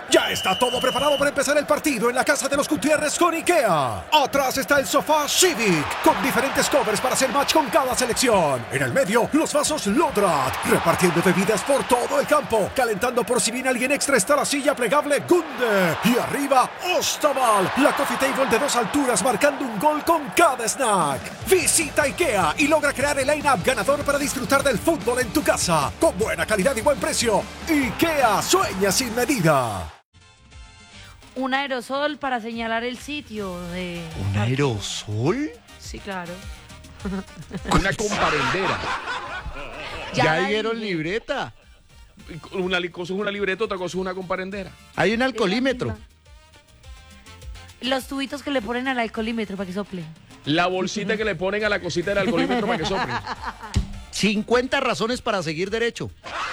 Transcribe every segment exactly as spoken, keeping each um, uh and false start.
Ya está todo preparado para empezar el partido en la casa de los Gutiérrez con IKEA. Atrás está el sofá Civic, con diferentes covers para hacer match con cada selección. En el medio, los vasos Lodrat, repartiendo bebidas por todo el campo. Calentando por si viene alguien extra está la silla plegable Gunde. Y arriba, Ostaval, la coffee table de dos alturas marcando un gol con cada snack. Visita IKEA y logra crear el line-up ganador para disfrutar del fútbol en tu casa. Con buena calidad y buen precio. IKEA, sueña sin medida. Un aerosol para señalar el sitio de... ¿Un aerosol? Sí, claro. Una comparendera. Ya, Ya dieron dije. libreta. Una li- cosa es una libreta, otra cosa es una comparendera. Hay un alcoholímetro. Los tubitos que le ponen al alcoholímetro para que sople. La bolsita que le ponen a la cosita del alcoholímetro para que sople. cincuenta razones para seguir derecho.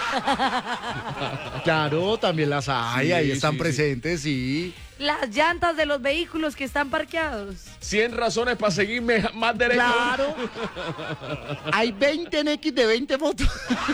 Claro, también las hay, Sí, ahí están sí, presentes, sí. Las llantas de los vehículos que están parqueados. cien razones para seguirme más derecho. Claro. Hay veinte en X de veinte fotos.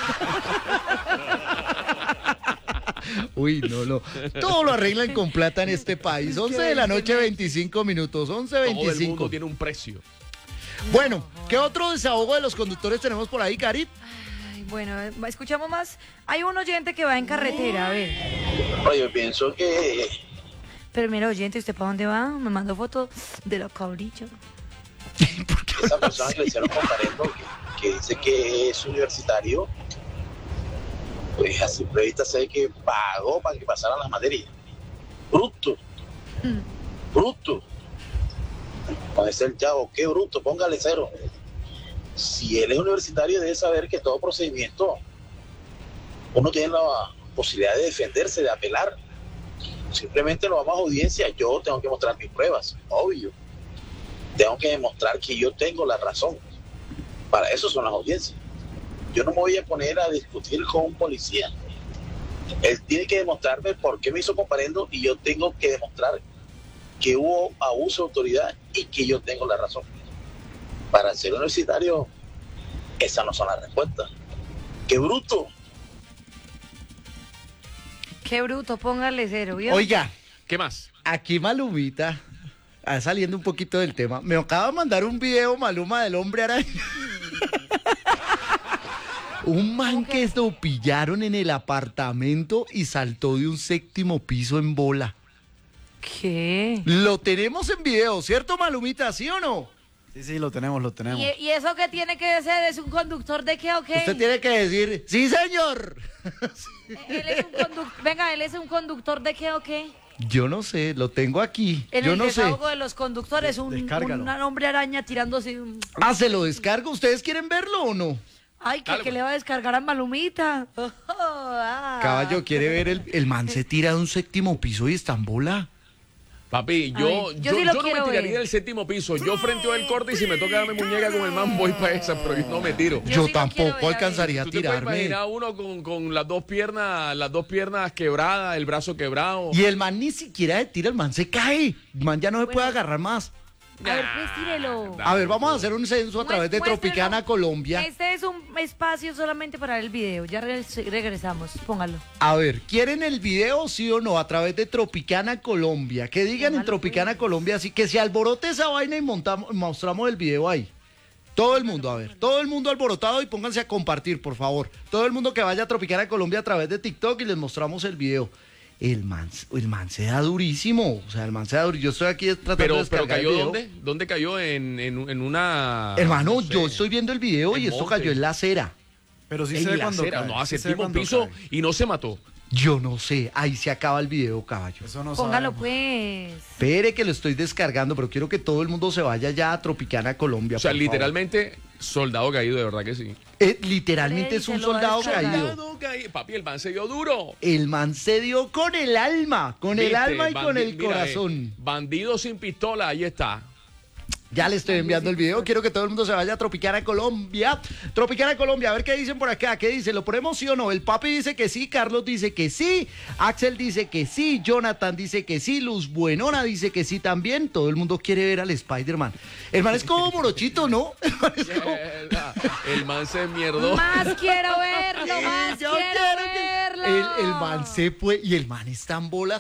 Uy, no, no. Todo lo arreglan con plata en este país. once de la noche, veinticinco minutos. once Todo el veinticinco. mundo tiene un precio. Bueno, ¿qué otro desahogo de los conductores tenemos por ahí, Cari? Ay, bueno, eh, escuchamos más. Hay un oyente que va en carretera, a ver. Bueno, yo pienso que Pero mira, oyente, ¿usted para dónde va? Me mandó foto de los cabrichos. esa persona que le hicieron comparendo, que, que dice que es universitario, pues a simple vista se ve que pagó para que pasaran las materias. Bruto. Bruto. Puede ser el chavo, qué bruto, póngale cero. Si él es universitario, debe saber que todo procedimiento uno tiene la posibilidad de defenderse, de apelar. Simplemente lo vamos a audiencia, yo tengo que mostrar mis pruebas, obvio. Tengo que demostrar que yo tengo la razón. Para eso son las audiencias. Yo no me voy a poner a discutir con un policía. Él tiene que demostrarme por qué me hizo comparendo y yo tengo que demostrar que hubo abuso de autoridad y que yo tengo la razón. Para ser universitario, esas no son las respuestas. ¡Qué bruto! Qué bruto, póngale cero, ¿vio? Oiga, ¿Qué más? aquí Malumita, ah, saliendo un poquito del tema, me acaba de mandar un video, Maluma, del hombre araña. Un man que lo pillaron en el apartamento y saltó de un séptimo piso en bola. ¿Qué? Lo tenemos en video, ¿cierto, Malumita? ¿Sí o no? Sí, sí, lo tenemos, lo tenemos. ¿Y, y eso qué tiene que ser? ¿Es un conductor de qué o qué? Usted tiene que decir, sí, señor. Él es un conduc- Venga, ¿él es un conductor de qué o qué? Yo no sé, lo tengo aquí. En Yo el no sé. desahogo de los conductores, un, Descárgalo. un hombre araña tirándose un... Ah, ¿se lo descargo? ¿Ustedes quieren verlo o no? Ay, que, Dale, que pues. le va a descargar a Malumita. Oh, ah. Caballo, ¿quiere ver el, el man se tira de un séptimo piso y está en bola? Papi, yo, Ay, yo, yo sí lo yo no me quiero tiraría ver. del séptimo piso. Yo frente al corte y si me toca darme muñeca con el man voy para esa, pero yo no me tiro. Yo Yo, sí lo tampoco quiero ver, a ver. alcanzaría a ¿Tú te puedes tirarme. imaginar uno con, con las dos piernas, las dos piernas quebradas, el brazo quebrado? Y el man ni siquiera se tira, el man se cae. El man ya no se puede agarrar más. A ver, pues tírelo. A ver, vamos a hacer un censo a través de Muéstrelo. Tropicana Colombia. Este es un espacio solamente para el video. Ya re- regresamos. Póngalo. A ver, ¿quieren el video sí o no? A través de Tropicana Colombia. Que digan en Póngalo, Tropicana pues. Colombia, así que se alborote esa vaina y montamos, mostramos el video ahí. Todo el mundo, a ver, todo el mundo alborotado y pónganse a compartir, por favor. Todo el mundo que vaya a Tropicana Colombia a través de TikTok y les mostramos el video. El man, el man se da durísimo, o sea, el man se da durísimo. Yo estoy aquí tratando de Pero, descargar pero ¿cayó el video. dónde? ¿Dónde cayó? En, en, en una... Hermano, no sé, yo estoy viendo el video y en esto monte. cayó en la acera. Pero sí en se ve la cuando acera, cae. no, a sí se ve séptimo cuando piso cae. y no se mató. Yo no sé, ahí se acaba el video, caballo. Eso no Póngalo, sabemos. pues. Espere que lo estoy descargando, pero quiero que todo el mundo se vaya ya a Tropicana Colombia. O sea, por favor. literalmente, soldado caído, de verdad que sí. Eh, literalmente es un Se lo va a soldado descargar. caído. Soldado caído. Papi, el man se dio duro. El man se dio con el alma, con el ¿Viste? alma y con Bandi- el mira, corazón. eh, bandido sin pistola, ahí está. Ya le estoy enviando el video. Quiero que todo el mundo se vaya a Tropicana Colombia. Tropicana Colombia, a ver qué dicen por acá. ¿Qué dice? ¿Lo ponemos sí o no? El papi dice que sí, Carlos dice que sí, Axel dice que sí, Jonathan dice que sí, Luz Buenona dice que sí también. Todo el mundo quiere ver al Spider-Man. El man es como morochito, ¿no? El man es como- El man se mierdó. Más quiero verlo, más Yo quiero, quiero que- verlo. El, el man se fue y el man está en bolas